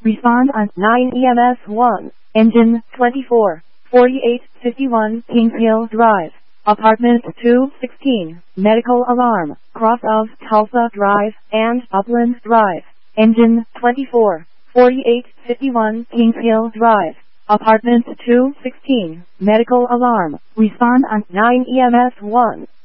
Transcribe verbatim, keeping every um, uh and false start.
Respond on nine E M S one. Engine twenty-four forty-eight fifty-one Kings Hill Drive, Apartment two sixteen. Medical alarm. Cross of Tulsa Drive and Upland Drive. Engine twenty-four forty-eight fifty-one Kings Hill Drive, Apartment two sixteen. Medical alarm. Respond on nine E M S one.